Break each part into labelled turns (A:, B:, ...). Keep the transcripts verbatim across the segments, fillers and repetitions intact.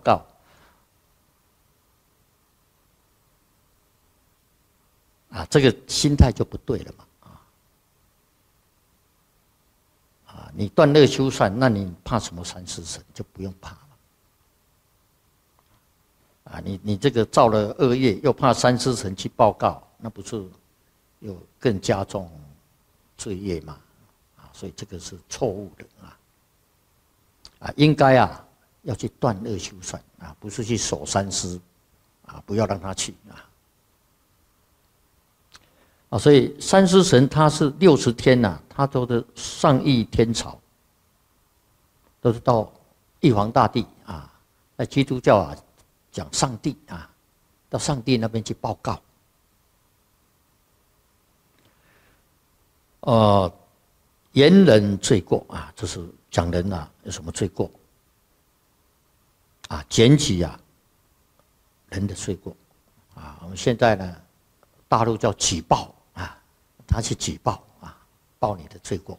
A: 告，啊，这个心态就不对了嘛。啊，你断恶修善，那你怕什么三尸神？就不用怕了。啊，你你这个造了恶业，又怕三尸神去报告，那不是又更加重罪业嘛？啊，所以这个是错误的啊。啊，应该啊要去断恶修善啊，不是去守三尸啊，不要让他去啊。啊，所以三尸神他是六十天呐、啊，他都是上议天朝，都是到玉皇大帝啊，在基督教啊讲上帝啊，到上帝那边去报告。呃，言人罪过啊，这是讲人啊有什么罪过啊，检举啊人的罪过啊，我们现在呢，大陆叫举报。他去举报啊，报你的罪过。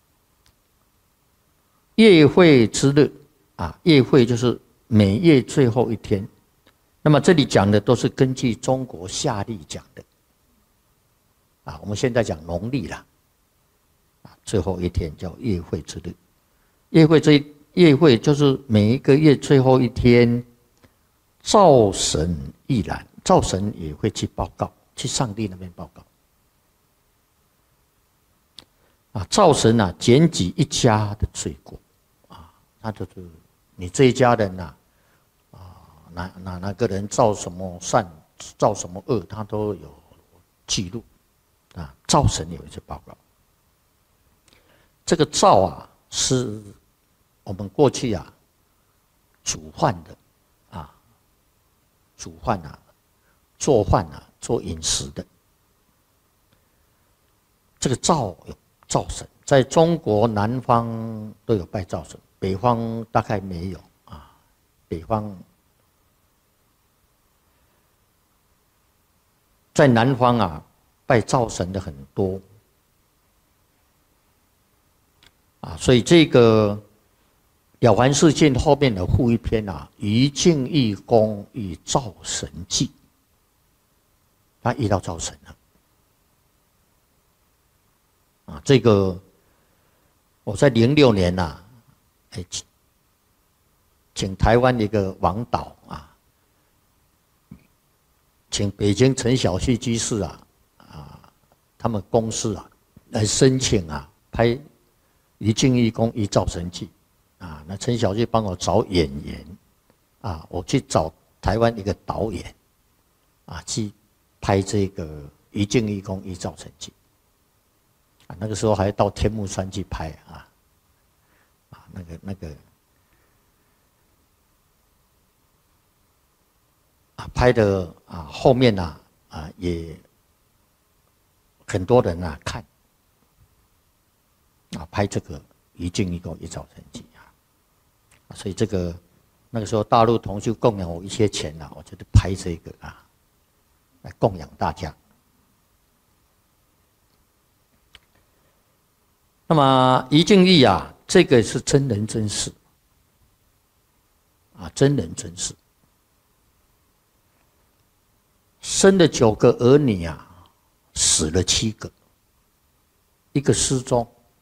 A: 月会之日啊，月会就是每月最后一天。那么这里讲的都是根据中国夏历讲的啊，我们现在讲农历啦，啊，最后一天叫月会之日。月会这月会就是每一个月最后一天，灶神亦然，灶神也会去报告，去上帝那边报告。啊，灶神啊，检举一家的罪过，啊，他就是你这一家人呐、啊，啊，哪哪哪个人造什么善，造什么恶，他都有记录，啊，灶神有一次报告。这个灶啊，是我们过去啊煮饭的，啊，煮饭啊，做饭啊，做饮食的，这个灶有。灶神在中国南方都有拜灶神，北方大概没有啊。北方在南方啊，拜灶神的很多啊，所以这个《了凡四训》后面的附一篇啊，《于敬义公与灶神记》，他遇到灶神了。啊，这个我在零六年呐、啊，哎，请台湾一个王导啊，请北京陈小旭居士啊，啊，他们公司啊来申请啊拍《于敬义公与灶神记》啊，那陈小旭帮我找演员啊，我去找台湾一个导演啊去拍这个《于敬义公与灶神记》。啊，那个时候还到天目山去拍啊，啊，那个那个，啊，拍的啊，后面呐 啊, 啊也很多人啊看，啊，拍这个于敬义公与灶神记啊，所以这个那个时候大陆同修供养我一些钱啊，我就拍这个啊，来供养大家。那么于敬义啊，这个是真人真事啊，真人真事。生了九个儿女啊，死了七个，一个失踪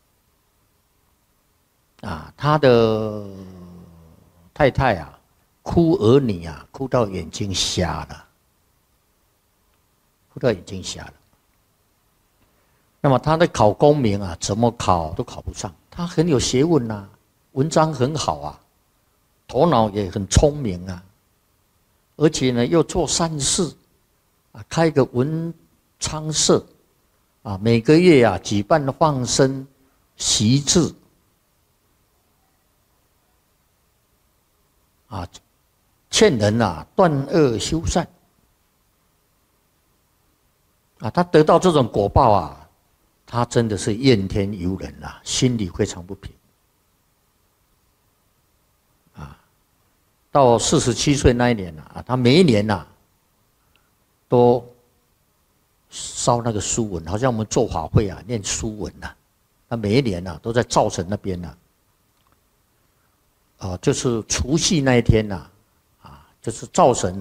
A: 啊，他的太太啊，哭儿女啊，哭到眼睛瞎了，哭到眼睛瞎了。那么他的考功名啊，怎么考都考不上。他很有学问啊，文章很好啊，头脑也很聪明啊，而且呢又做善事啊，开个文昌社啊，每个月啊举办放生习字啊，劝人啊断恶修善啊，他得到这种果报啊。他真的是怨天尤人啊，心里非常不平啊。到四十七岁那一年啊，他每一年呐、啊、都烧那个书文，好像我们做法会啊念书文呐、啊。他每一年呐、啊、都在灶神那边呐、啊，啊，就是除夕那一天呐、啊， 就是灶神